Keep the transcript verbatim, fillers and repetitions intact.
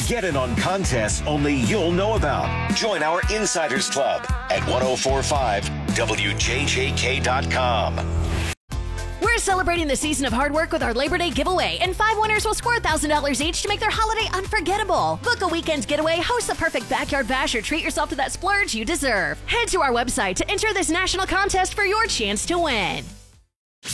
Get in on contests only you'll know about. Join our Insiders Club at ten forty-five W J J K dot com. We're celebrating the season of hard work with our Labor Day giveaway, and five winners will score one thousand dollars each to make their holiday unforgettable. Book a weekend getaway, host the perfect backyard bash, or treat yourself to that splurge you deserve. Head to our website to enter this national contest for your chance to win.